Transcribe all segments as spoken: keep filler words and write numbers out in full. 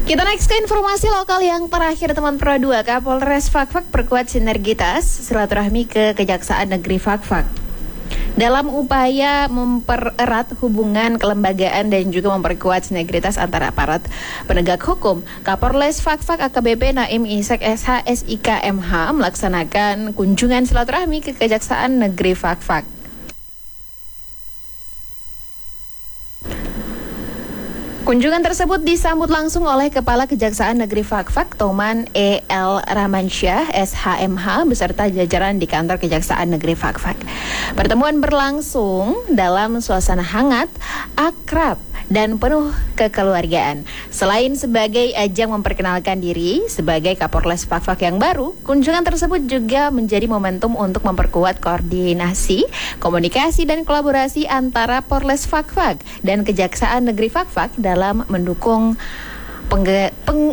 Kita next ke informasi lokal yang terakhir, teman Pro dua. Kapolres Fakfak perkuat sinergitas silaturahmi ke Kejaksaan Negeri Fakfak. Dalam upaya mempererat hubungan kelembagaan dan juga memperkuat sinergitas antara aparat penegak hukum, Kapolres Fakfak A K B P Naim Ishak S H S I K M H melaksanakan kunjungan silaturahmi ke Kejaksaan Negeri Fakfak. Kunjungan tersebut disambut langsung oleh Kepala Kejaksaan Negeri Fakfak Toman E L Ramansyah S H M H beserta jajaran di kantor Kejaksaan Negeri Fakfak. Pertemuan berlangsung dalam suasana hangat, akrab, dan penuh kekeluargaan. Selain sebagai ajang memperkenalkan diri sebagai Kapolres Fakfak yang baru, kunjungan tersebut juga menjadi momentum untuk memperkuat koordinasi, komunikasi, dan kolaborasi antara Polres Fakfak dan Kejaksaan Negeri Fakfak dalam mendukung pengge- peng-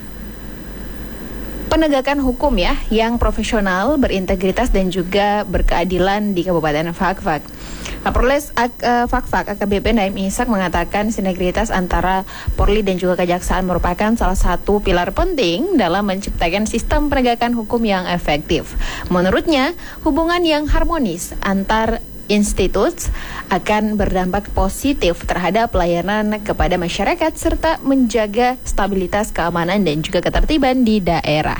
penegakan hukum ya yang profesional, berintegritas, dan juga berkeadilan di Kabupaten Fakfak. Kapolres uh, Fakfak A K B P Naim Ishak mengatakan sinergitas antara Polri dan juga Kejaksaan merupakan salah satu pilar penting dalam menciptakan sistem penegakan hukum yang efektif. Menurutnya, hubungan yang harmonis antar institut akan berdampak positif terhadap pelayanan kepada masyarakat serta menjaga stabilitas keamanan dan juga ketertiban di daerah.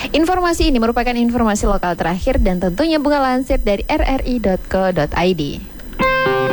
Informasi ini merupakan informasi lokal terakhir dan tentunya Bunga lansir dari r r i dot co dot i d.